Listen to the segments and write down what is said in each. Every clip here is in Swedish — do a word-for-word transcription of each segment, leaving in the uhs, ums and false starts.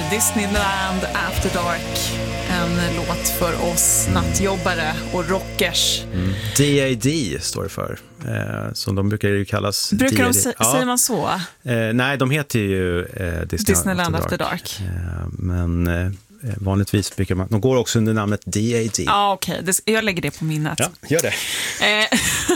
Disneyland After Dark. En låt för oss nattjobbare och rockers. Mm. D A D står det för. Eh, som de brukar ju kallas. Brukar D A D. de, ja. Säger man så? Eh, nej, de heter ju eh, Disneyland, Disneyland After Dark. After Dark. Eh, men eh, vanligtvis brukar man... De går också under namnet D A D. Ja, okej. Okay. Jag lägger det på minnet. Ja, gör det. Eh,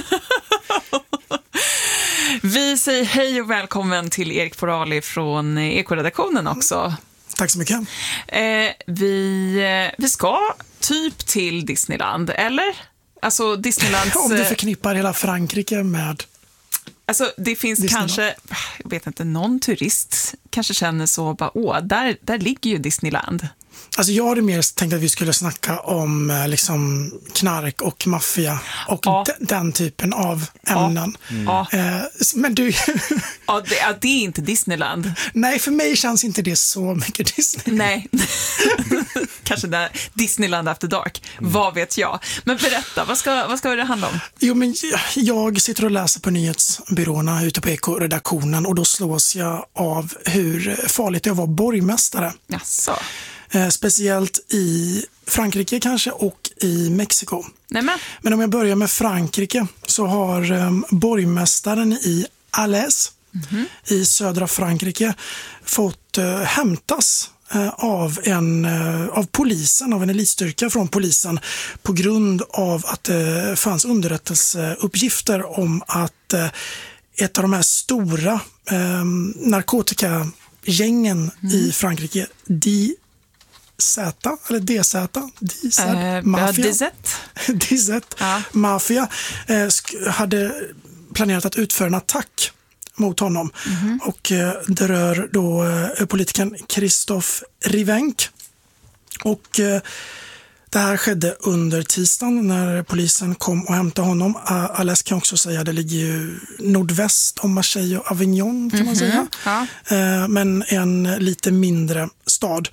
Vi säger hej och välkommen till Erik Porali från Ekoredaktionen också. Tack så mycket. Eh, vi, vi ska typ till Disneyland, eller? Alltså Disneylands... Om du förknippar hela Frankrike med... Alltså det finns Disneyland. kanske, jag vet inte, någon turist kanske känner så, bara, åh, där, där ligger ju Disneyland. Alltså jag hade mer tänkt att vi skulle snacka om liksom knark och maffia och Ja. de, den typen av ämnen. Ja. Eh, men du... Ja, det, ja, det är inte Disneyland. Nej, för mig känns inte det så mycket Disney. Nej, kanske där Disneyland After Dark, vad vet jag. Men berätta, vad ska, vad ska det handla om? Jo, men jag sitter och läser på nyhetsbyråerna ute på Ekoredaktionen och då slås jag av hur farligt det är att vara borgmästare. Jaså? Eh, speciellt i Frankrike kanske och i Mexiko. Nämen. Men om jag börjar med Frankrike så har um, borgmästaren i Alès mm-hmm. i södra Frankrike fått uh, hämtas uh, av, en, uh, av polisen, av en elitstyrka från polisen på grund av att det uh, fanns underrättelseuppgifter om att uh, ett av de här stora um, narkotikagängen mm. i Frankrike, de Z, eller D Z, D Z, uh, Mafia. D Z. D Z, ja. Mafia, eh, sk- hade planerat att utföra en attack mot honom. Mm-hmm. Och eh, det rör då eh, politikern Christophe Rivenc. Och eh, det här skedde under tisdagen när polisen kom och hämtade honom. Uh, Alès kan också säga, det ligger ju nordväst om Marseille och Avignon kan mm-hmm. man säga. Ja. Eh, men en lite mindre stad.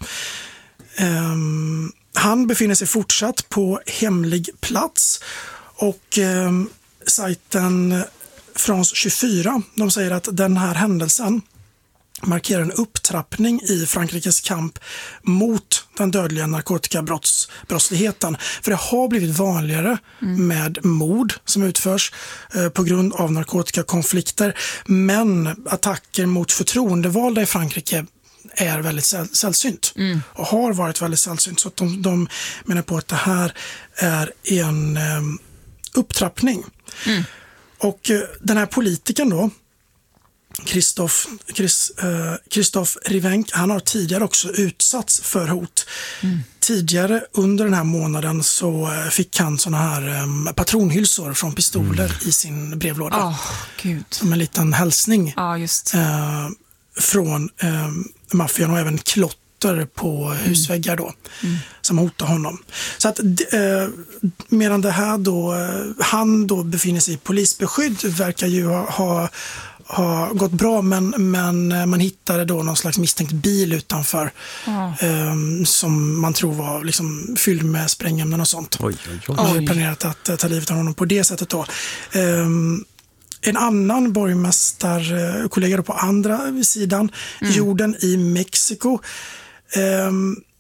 Um, han befinner sig fortsatt på hemlig plats och um, sajten France tjugofyra, de säger att den här händelsen markerar en upptrappning i Frankrikes kamp mot den dödliga narkotikabrottsligheten. För det har blivit vanligare mm. med mord som utförs eh, på grund av narkotikakonflikter, men attacker mot förtroendevalda i Frankrike är väldigt säll- sällsynt mm. och har varit väldigt sällsynt. Så att de, de menar på att det här är en eh, upptrappning. Mm. Och eh, den här politikern då, Christophe, Chris, eh, Christophe Rivenc, han har tidigare också utsatts för hot. Mm. Tidigare under den här månaden så eh, fick han såna här eh, patronhylsor från pistoler mm. i sin brevlåda. Oh, Gud. Som en liten hälsning. Ja, just. Eh, från eh, maffian och även klotter på mm. husväggar då mm. som hotar honom. Så att eh, medan det här då eh, han då befinner sig i polisbeskydd verkar ju ha, ha, ha gått bra, men, men man hittade då någon slags misstänkt bil utanför mm. eh, som man tror var liksom fylld med sprängämnen och sånt. Oj, oj, oj. Man hade planerat att uh, ta livet av honom på det sättet då. Eh, En annan borgmästarkollega på andra sidan mm. jorden i Mexiko, eh,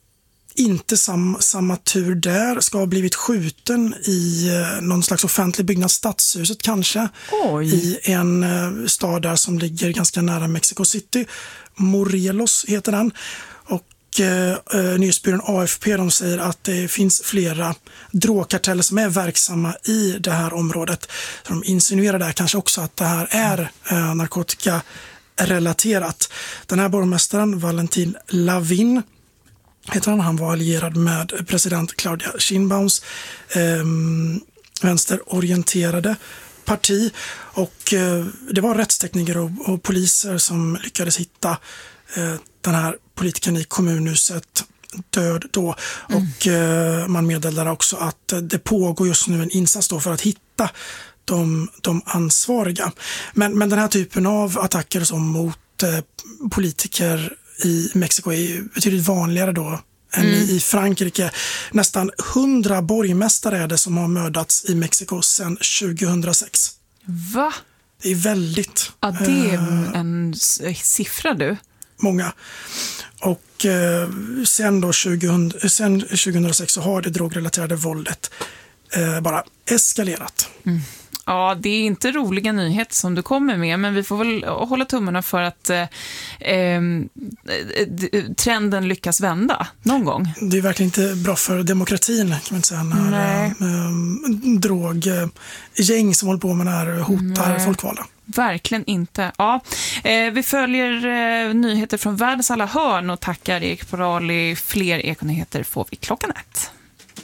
inte sam, samma tur där, ska ha blivit skjuten i eh, någon slags offentlig byggnad, stadshuset kanske, Oj. i en eh, stad där som ligger ganska nära Mexico City. Morelos heter den. Och eh, nyhetsbyrån A F P, de säger att det finns flera drogkarteller som är verksamma i det här området. Så de insinuerar där kanske också att det här är eh, narkotikarelaterat. Den här borgmästaren, Valentin Lavin heter han, han var allierad med president Claudia Sheinbaums eh, vänsterorienterade parti, och eh, det var rättstekniker och, och poliser som lyckades hitta eh, den här politikern i kommunhuset död då. Mm. Och eh, man meddelade också att det pågår just nu en insats då för att hitta de, de ansvariga. Men, men den här typen av attacker som mot eh, politiker i Mexiko är ju betydligt vanligare då än mm. i Frankrike. Nästan hundra borgmästare är det som har mördats i Mexiko sedan tjugohundrasex. Va? Det är väldigt... Ja, det är en siffra du. många. Och eh, sen, då tjugo, sen tjugohundrasex så har det drogrelaterade våldet eh, bara eskalerat. Mm. Ja, det är inte roliga nyheter som du kommer med, men vi får väl hålla tummarna för att eh, eh, trenden lyckas vända någon gång. Det är verkligen inte bra för demokratin, kan man säga, när eh, droggäng som håller på med det här hotar Nej. folkvalda. Verkligen inte. Ja, eh, vi följer eh, nyheter från världens alla hörn och tackar Erik Porali. Fler ekonyheter får vi klockan ett.